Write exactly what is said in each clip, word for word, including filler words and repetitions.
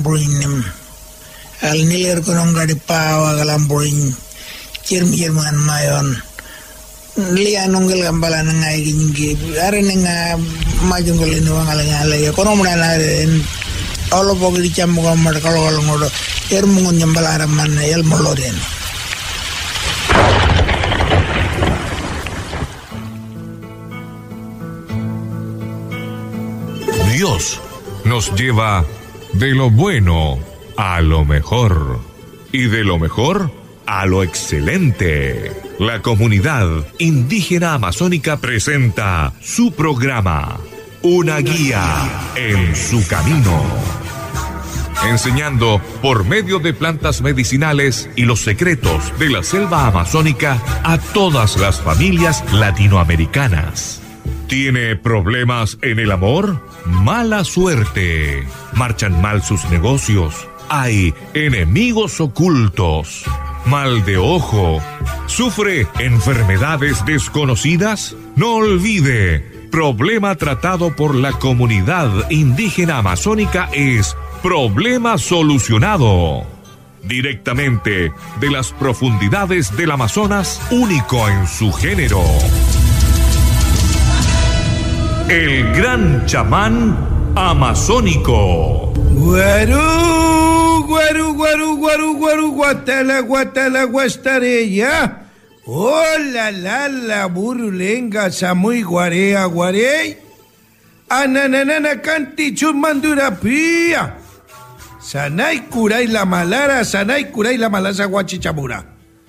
lamburim al niler kono ngadi pawa galamburim cirm cirman mayon liya nongel gambala ngai gingi are nga majungol ni wangala ngala ya kono mudana en olo bogi di cham ko mar kalo kalo ngodo er mungun nyambala man el moloren. Dios nos lleva de lo bueno a lo mejor y de lo mejor a lo excelente. La comunidad indígena amazónica presenta su programa, Una guía en su camino, enseñando por medio de plantas medicinales y los secretos de la selva amazónica a todas las familias latinoamericanas. ¿Tiene problemas en el amor? Mala suerte. ¿Marchan mal sus negocios? ¿Hay enemigos ocultos? ¿Mal de ojo? ¿Sufre enfermedades desconocidas? No olvide, problema tratado por la comunidad indígena amazónica es problema solucionado. Directamente de las profundidades del Amazonas, único en su género. El gran chamán amazónico. Guarú, guarú, guarú, guarú, guarú, guatala, guatala, guastarella. Hola, la, la, burulenga, samuy, guarea, guarey. Ananana, canti, chumandura, pía. Sanay, curay, la malara, sanay, curay, la malaza, guachichamura.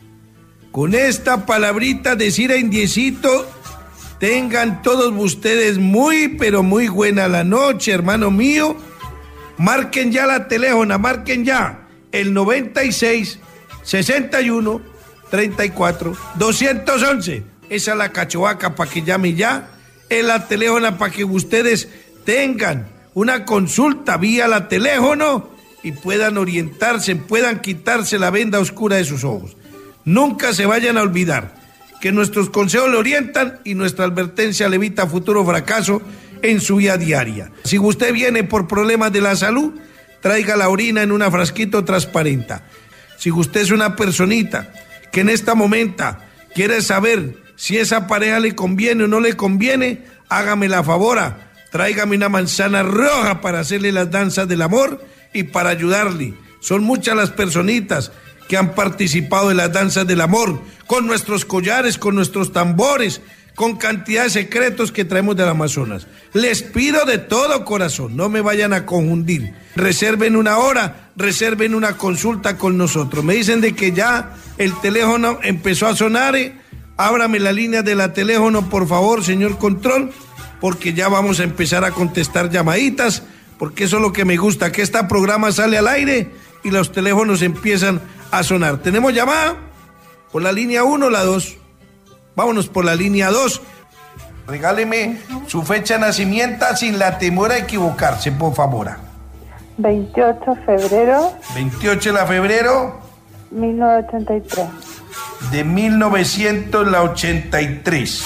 Con esta palabrita decir a indiecito, tengan todos ustedes muy, pero muy buena la noche, hermano mío. Marquen ya la teléfono, marquen ya el noventa y seis, sesenta y uno, treinta y cuatro, doscientos once. Esa es la cachoaca para que llame ya. Es la teléfono para que ustedes tengan una consulta vía la teléfono y puedan orientarse, puedan quitarse la venda oscura de sus ojos. Nunca se vayan a olvidar que nuestros consejos le orientan y nuestra advertencia le evita futuro fracaso en su vida diaria. Si usted viene por problemas de la salud, traiga la orina en una frasquito transparente. Si usted es una personita que en este momento quiere saber si esa pareja le conviene o no le conviene, hágame la favora, tráigame una manzana roja para hacerle las danzas del amor y para ayudarle. Son muchas las personitas que han participado en las danzas del amor, con nuestros collares, con nuestros tambores, con cantidad de secretos que traemos del Amazonas. Les pido de todo corazón, no me vayan a confundir. Reserven una hora, reserven una consulta con nosotros. Me dicen de que ya el teléfono empezó a sonar. ¿eh? Ábrame la línea de la teléfono, por favor, señor control, porque ya vamos a empezar a contestar llamaditas, porque eso es lo que me gusta, que este programa sale al aire y los teléfonos empiezan a sonar. ¿Tenemos llamada? ¿Por la línea uno o la dos? Vámonos por la línea dos. Regáleme su fecha de nacimiento sin la temor a equivocarse, por favor. veintiocho de febrero. veintiocho de febrero. mil novecientos ochenta y tres. De mil novecientos ochenta y tres.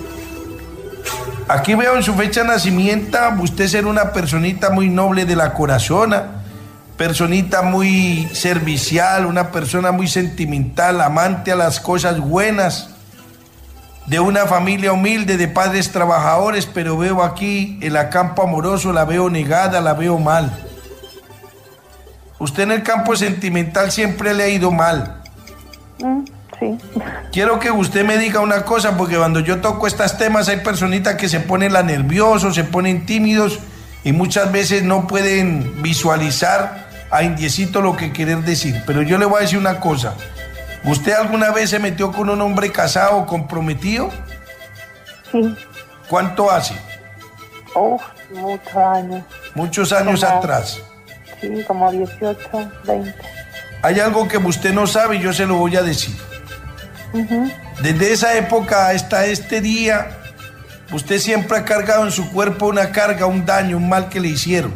Aquí veo en su fecha de nacimiento, usted ser una personita muy noble de la corazona, personita muy servicial, una persona muy sentimental, amante a las cosas buenas, de una familia humilde, de padres trabajadores, pero veo aquí el campo amoroso, la veo negada, la veo mal. Usted en el campo sentimental siempre le ha ido mal. Mm, sí. Quiero que usted me diga una cosa, porque cuando yo toco estos temas hay personitas que se ponen la nerviosos, se ponen tímidos y muchas veces no pueden visualizar a indiecito lo que querer decir. Pero yo le voy a decir una cosa. ¿Usted alguna vez se metió con un hombre casado o comprometido? Sí. ¿Cuánto hace? Uf, muchos años. Muchos años Como, atrás. Sí, como dieciocho, veinte. Hay algo que usted no sabe y yo se lo voy a decir. Uh-huh. Desde esa época hasta este día, usted siempre ha cargado en su cuerpo una carga, un daño, un mal que le hicieron.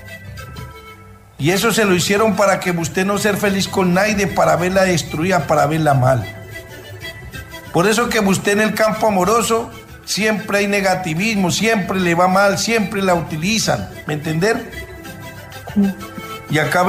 Y eso se lo hicieron para que usted no ser feliz con nadie, para verla destruida, para verla mal. Por eso que usted en el campo amoroso siempre hay negativismo, siempre le va mal, siempre la utilizan, ¿me entender? Sí. Y acá